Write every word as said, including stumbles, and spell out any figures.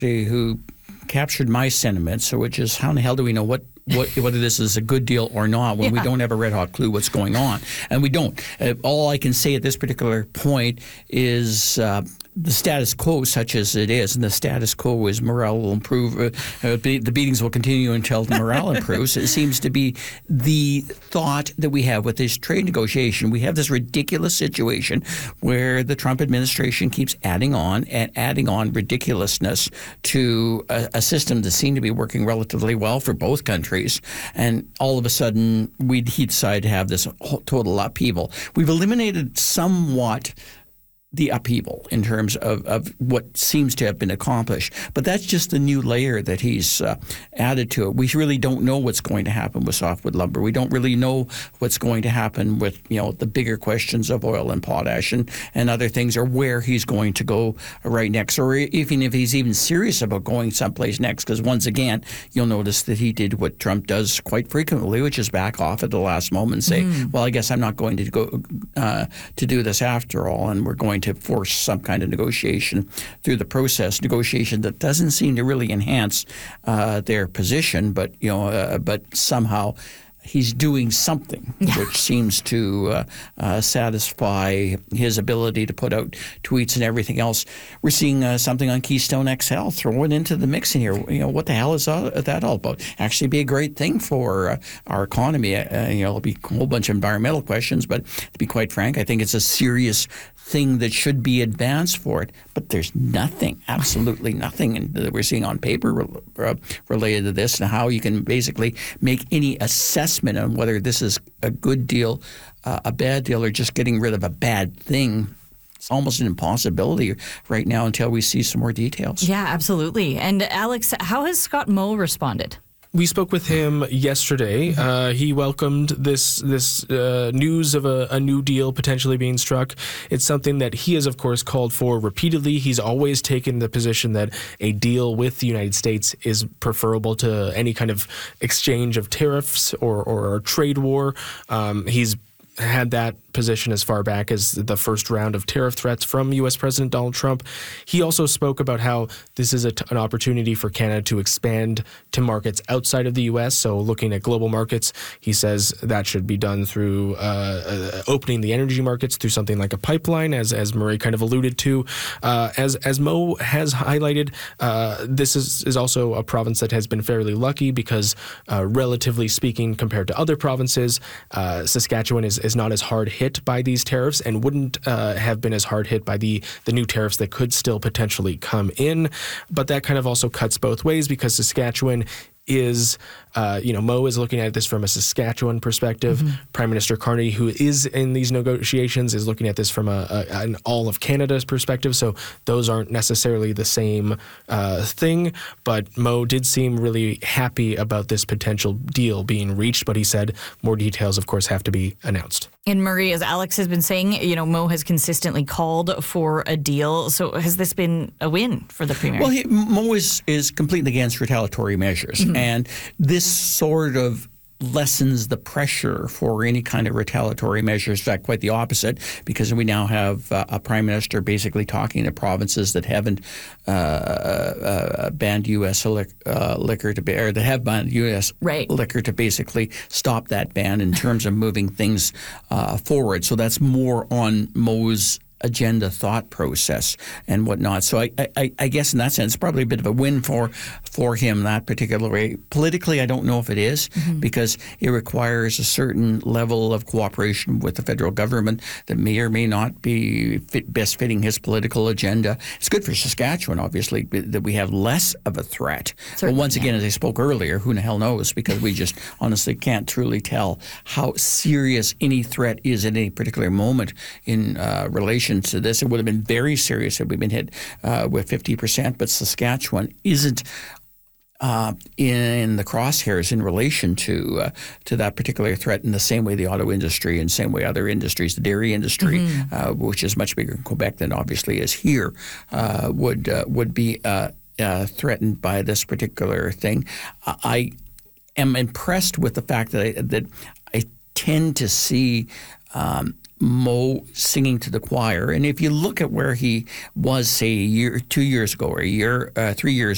who captured my sentiments, so which is how in the hell do we know what, what whether this is a good deal or not when yeah. we don't have a red hot clue what's going on, and we don't. Uh, all I can say at this particular point is uh, the status quo, such as it is, and the status quo is morale will improve. Uh, uh, be, the beatings will continue until the morale improves. It seems to be the thought that we have with this trade negotiation. We have this ridiculous situation where the Trump administration keeps adding on and adding on ridiculousness to a, a system that seemed to be working relatively well for both countries, and all of a sudden we he decided to have this total upheaval. We've eliminated somewhat the upheaval in terms of, of what seems to have been accomplished. But that's just the new layer that he's uh, added to it. We really don't know what's going to happen with softwood lumber. We don't really know what's going to happen with, you know, the bigger questions of oil and potash and, and other things, or where he's going to go right next, or even if he's even serious about going someplace next. Because once again, you'll notice that he did what Trump does quite frequently, which is back off at the last moment and say, mm. well, I guess I'm not going to go uh, to do this after all, and we're going to force some kind of negotiation through the process, negotiation that doesn't seem to really enhance uh, their position, but you know, uh, but somehow he's doing something yeah. which seems to uh, uh, satisfy his ability to put out tweets and everything else. We're seeing uh, something on Keystone X L thrown into the mix in here. You know, what the hell is that all about? Actually, be a great thing for uh, our economy. Uh, you know, it'll be a whole bunch of environmental questions, but to be quite frank, I think it's a serious thing that should be advanced for it. But there's nothing, absolutely nothing that we're seeing on paper re- uh, related to this, and how you can basically make any assessment on whether this is a good deal, uh, a bad deal, or just getting rid of a bad thing. It's almost an impossibility right now until we see some more details. Yeah, absolutely. And Alex, how has Scott Moe responded? We spoke with him yesterday. Uh, he welcomed this this uh, news of a, a new deal potentially being struck. It's something that he has, of course, called for repeatedly. He's always taken the position that a deal with the United States is preferable to any kind of exchange of tariffs or, or a trade war. Um, he's had that position as far back as the first round of tariff threats from U S President Donald Trump. He also spoke about how this is a t- an opportunity for Canada to expand to markets outside of the U S. So looking at global markets, he says that should be done through uh, uh, opening the energy markets through something like a pipeline, as as Murray kind of alluded to. Uh, as as Moe has highlighted, uh, this is, is also a province that has been fairly lucky because, uh, relatively speaking, compared to other provinces, uh, Saskatchewan is, is not as hard hit by these tariffs and wouldn't uh, have been as hard hit by the, the new tariffs that could still potentially come in. But that kind of also cuts both ways because Saskatchewan is, uh, you know, Moe is looking at this from a Saskatchewan perspective. Mm-hmm. Prime Minister Carney, who is in these negotiations, is looking at this from a, a an all of Canada's perspective. So those aren't necessarily the same uh, thing. But Moe did seem really happy about this potential deal being reached. But he said more details, of course, have to be announced. And Murray, as Alex has been saying, you know, Moe has consistently called for a deal. So has this been a win for the Premier? Well, he, Moe is, is completely against retaliatory measures. Mm-hmm. And this sort of lessens the pressure for any kind of retaliatory measures. In fact, quite the opposite, because we now have uh, a prime minister basically talking to provinces that haven't uh, uh, banned U S lic- uh, liquor to be, or that have banned U S right. liquor to basically stop that ban in terms of moving things uh, forward. So that's more on Moe's agenda thought process and whatnot. So I, I, I guess in that sense, probably a bit of a win for for him that particular way. Politically, I don't know if it is, mm-hmm. because it requires a certain level of cooperation with the federal government that may or may not be fit, best fitting his political agenda. It's good for Saskatchewan, obviously, that we have less of a threat. Certainly, but once again, yeah. as I spoke earlier, who the hell knows? Because we just honestly can't truly tell how serious any threat is at any particular moment in uh, relation to this. It would have been very serious if we'd been hit uh, with fifty percent, but Saskatchewan isn't uh, in the crosshairs in relation to uh, to that particular threat in the same way the auto industry and same way other industries, the dairy industry, mm-hmm. uh, which is much bigger in Quebec than obviously is here, uh, would uh, would be uh, uh, threatened by this particular thing. I am impressed with the fact that I, that I tend to see um, Moe singing to the choir. And if you look at where he was, say, a year, two years ago or a year, uh, three years